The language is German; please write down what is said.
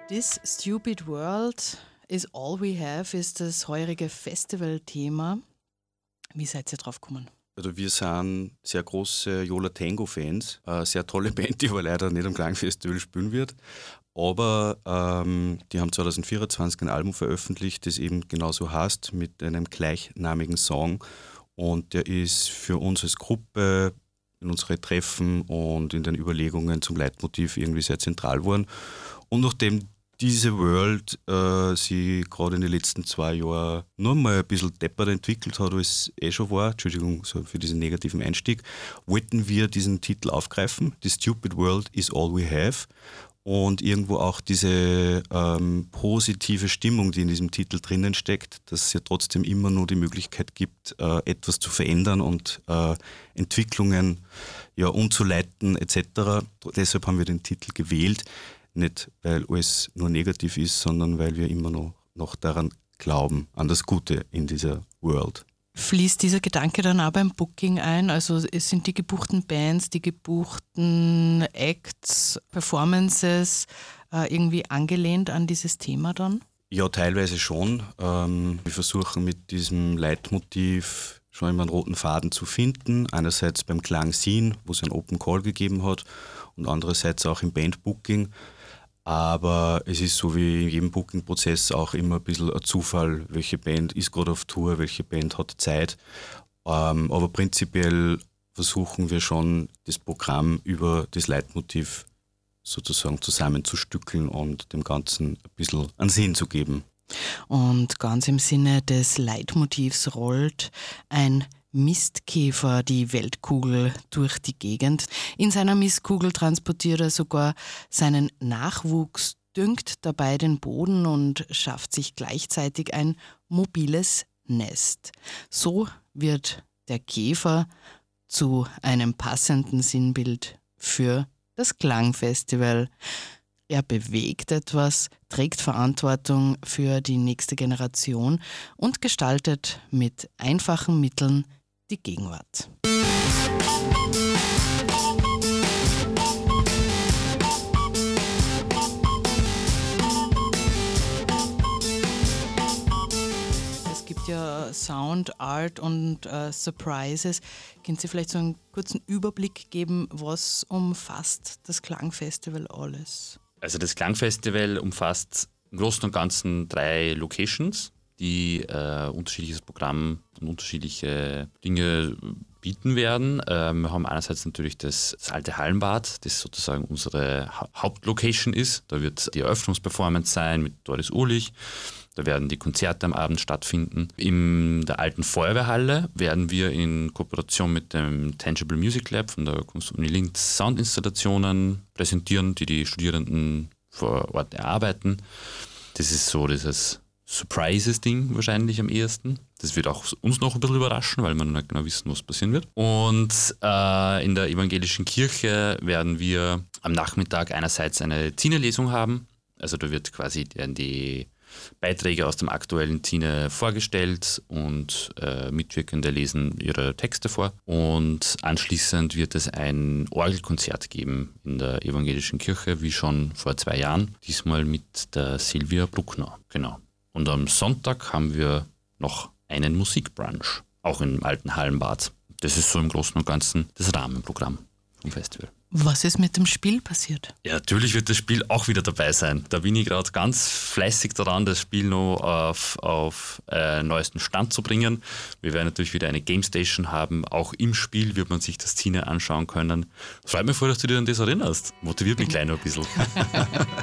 This Stupid World is All We Have ist das heurige Festivalthema. Wie seid ihr drauf gekommen? Also wir sind sehr große Yo La Tengo-Fans. Eine sehr tolle Band, die aber leider nicht am Klangfestival spielen wird. Aber die haben 2024 ein Album veröffentlicht, das eben genauso heißt, mit einem gleichnamigen Song. Und der ist für uns als Gruppe in unsere Treffen und in den Überlegungen zum Leitmotiv irgendwie sehr zentral geworden. Und nachdem diese World sich gerade in den letzten 2 Jahren nur mal ein bisschen deppert entwickelt hat, als es schon war, Entschuldigung so für diesen negativen Einstieg, wollten wir diesen Titel aufgreifen. The Stupid World is All We Have. Und irgendwo auch diese positive Stimmung, die in diesem Titel drinnen steckt, dass es ja trotzdem immer nur die Möglichkeit gibt, etwas zu verändern und Entwicklungen umzuleiten etc. Deshalb haben wir den Titel gewählt. Nicht, weil alles nur negativ ist, sondern weil wir immer noch daran glauben, an das Gute in dieser World. Fließt dieser Gedanke dann auch beim Booking ein? Also es sind die gebuchten Bands, die gebuchten Acts, Performances irgendwie angelehnt an dieses Thema dann? Ja, teilweise schon. Wir versuchen mit diesem Leitmotiv schon immer einen roten Faden zu finden. Einerseits beim Klang Scene, wo es einen Open Call gegeben hat, und andererseits auch im Bandbooking. Aber es ist so wie in jedem Booking-Prozess auch immer ein bisschen ein Zufall, welche Band ist gerade auf Tour, welche Band hat Zeit. Aber prinzipiell versuchen wir schon, das Programm über das Leitmotiv sozusagen zusammenzustückeln und dem Ganzen ein bisschen einen Sinn zu geben. Und ganz im Sinne des Leitmotivs rollt ein Mistkäfer die Weltkugel durch die Gegend. In seiner Mistkugel transportiert er sogar seinen Nachwuchs, düngt dabei den Boden und schafft sich gleichzeitig ein mobiles Nest. So wird der Käfer zu einem passenden Sinnbild für das Klangfestival. Er bewegt etwas, trägt Verantwortung für die nächste Generation und gestaltet mit einfachen Mitteln die Gegenwart. Es gibt ja Sound, Art und Surprises. Können Sie vielleicht so einen kurzen Überblick geben, was umfasst das Klangfestival alles? Also das Klangfestival umfasst im Großen und Ganzen 3 Locations, die unterschiedliches Programm und unterschiedliche Dinge bieten werden. Wir haben einerseits natürlich das alte Hallenbad, das sozusagen unsere Hauptlocation ist. Da wird die Eröffnungsperformance sein mit Doris Uhlich. Da werden die Konzerte am Abend stattfinden. In der alten Feuerwehrhalle werden wir in Kooperation mit dem Tangible Music Lab von der Kunstuni Linz Soundinstallationen präsentieren, die die Studierenden vor Ort erarbeiten. Das ist so dieses Surprises-Ding wahrscheinlich am ehesten. Das wird auch uns noch ein bisschen überraschen, weil wir noch nicht genau wissen, was passieren wird. Und in der evangelischen Kirche werden wir am Nachmittag einerseits eine Zine-Lesung haben. Also da werden die Beiträge aus dem aktuellen Zine vorgestellt und Mitwirkende lesen ihre Texte vor. Und anschließend wird es ein Orgelkonzert geben in der evangelischen Kirche, wie schon vor 2 Jahren. Diesmal mit der Silvia Bruckner. Genau. Und am Sonntag haben wir noch einen Musikbrunch, auch im alten Hallenbad. Das ist so im Großen und Ganzen das Rahmenprogramm vom Festival. Was ist mit dem Spiel passiert? Ja, natürlich wird das Spiel auch wieder dabei sein. Da bin ich gerade ganz fleißig daran, das Spiel noch auf neuesten Stand zu bringen. Wir werden natürlich wieder eine Game Station haben. Auch im Spiel wird man sich das Cine anschauen können. Freut mich voll, dass du dich an das erinnerst. Motiviert mich gleich noch ein bisschen.